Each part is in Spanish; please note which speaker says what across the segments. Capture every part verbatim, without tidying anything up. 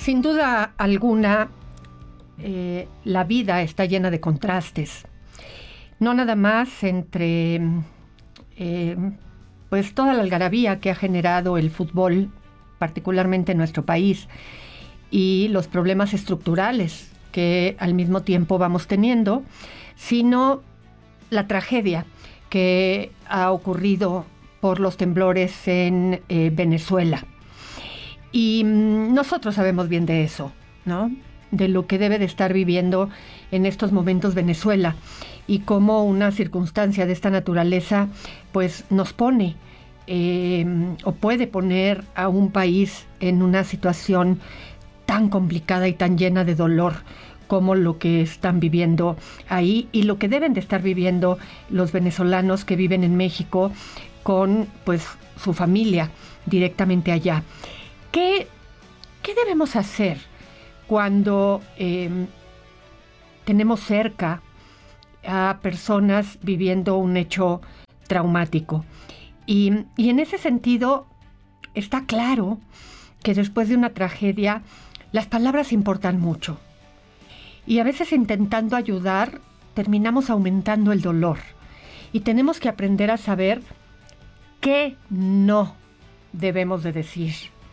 Speaker 1: Sin duda alguna, eh, la vida está llena de contrastes. No nada más entre eh, pues toda la algarabía que ha generado el fútbol, particularmente en nuestro país, y los problemas estructurales que al mismo tiempo vamos teniendo, sino la tragedia que ha ocurrido por los temblores en eh, Venezuela. Y mmm, nosotros sabemos bien de eso, ¿no? De lo que debe de estar viviendo en estos momentos Venezuela y cómo una circunstancia de esta naturaleza pues nos pone eh, o puede poner a un país en una situación tan complicada y tan llena de dolor como lo que están viviendo ahí y lo que deben de estar viviendo los venezolanos que viven en México con pues su familia directamente allá. ¿Qué, qué debemos hacer cuando eh, tenemos cerca a personas viviendo un hecho traumático? Y, y en ese sentido está claro que después de una tragedia las palabras importan mucho. Y a veces intentando ayudar terminamos aumentando el dolor. Y tenemos que aprender a saber qué no debemos de decir.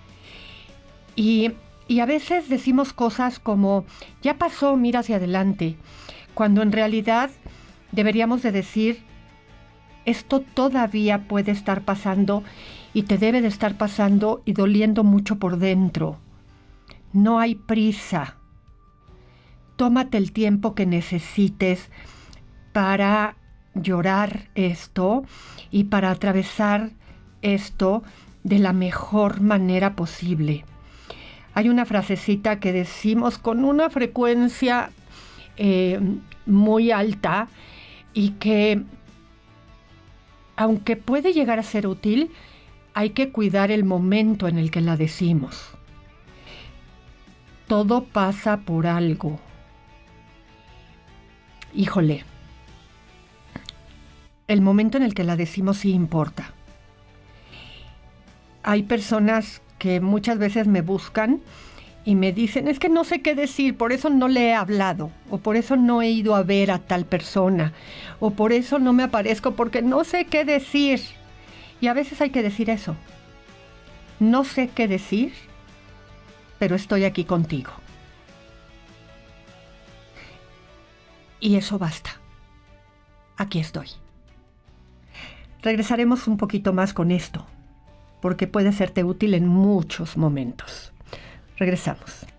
Speaker 1: Y, y a veces decimos cosas como, ya pasó, mira hacia adelante, cuando en realidad deberíamos de decir, esto todavía puede estar pasando y te debe de estar pasando y doliendo mucho por dentro. No hay prisa. Tómate el tiempo que necesites para llorar esto y para atravesar esto de la mejor manera posible. Hay una frasecita que decimos con una frecuencia eh, muy alta y que, aunque puede llegar a ser útil, hay que cuidar el momento en el que la decimos. Todo pasa por algo. Híjole, el momento en el que la decimos sí importa. Hay personas que muchas veces me buscan y me dicen, es que no sé qué decir, por eso no le he hablado, o por eso no he ido a ver a tal persona, o por eso no me aparezco, porque no sé qué decir. Y a veces hay que decir eso. No sé qué decir, pero estoy aquí contigo. Y eso basta. Aquí estoy. Regresaremos un poquito más con esto, porque puede serte útil en muchos momentos. Regresamos.